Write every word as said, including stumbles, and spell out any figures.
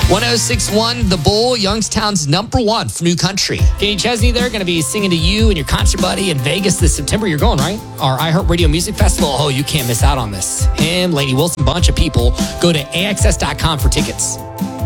one oh six point one The Bull, Youngstown's number one for new country. Kenny Chesney, they're going to be singing to you and your concert buddy in Vegas this September. You're going, right? Our iHeartRadio Music Festival. Oh, you can't miss out on this. Him, Lady Wilson, bunch of people. Go to A X S dot com for tickets.